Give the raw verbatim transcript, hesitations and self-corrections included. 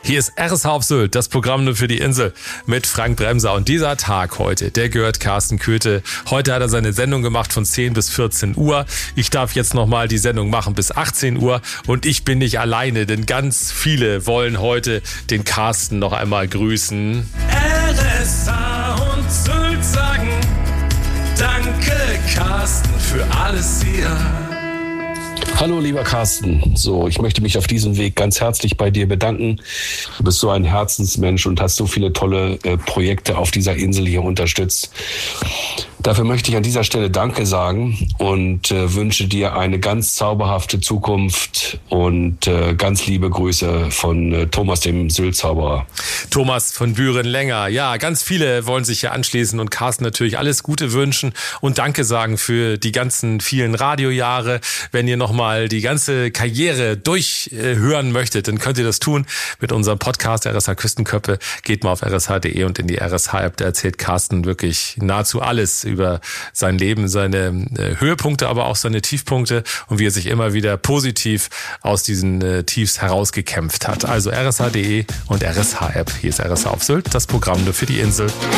Hier ist R S H auf Sylt, das Programm nur für die Insel mit Frank Bremser. Und dieser Tag heute, der gehört Carsten Köthe. Heute hat er seine Sendung gemacht von zehn bis vierzehn Uhr. Ich darf jetzt nochmal die Sendung machen bis achtzehn Uhr. Und ich bin nicht alleine, denn ganz viele wollen heute den Carsten noch einmal grüßen. R S H und Sylt sagen Danke, Carsten, für alles hier. Hallo lieber Carsten, so ich möchte mich auf diesem Weg ganz herzlich bei dir bedanken. Du bist so ein Herzensmensch und hast so viele tolle äh, Projekte auf dieser Insel hier unterstützt. Dafür möchte ich an dieser Stelle Danke sagen und äh, wünsche dir eine ganz zauberhafte Zukunft und äh, ganz liebe Grüße von äh, Thomas, dem Sylt-Zauberer. Thomas von Büren-Länger. Ja, ganz viele wollen sich hier anschließen und Carsten natürlich alles Gute wünschen und Danke sagen für die ganzen vielen Radiojahre. Wenn ihr nochmal die ganze Karriere durchhören möchtet, dann könnt ihr das tun mit unserem Podcast R S H Küstenköppe. Geht mal auf r s h punkt d e und in die R S H-App. Da erzählt Carsten wirklich nahezu alles über sein Leben, seine Höhepunkte, aber auch seine Tiefpunkte und wie er sich immer wieder positiv aus diesen äh, Tiefs herausgekämpft hat. Also r s h punkt d e und R S H-App. Hier ist R S H auf Sylt, das Programm nur für die Insel.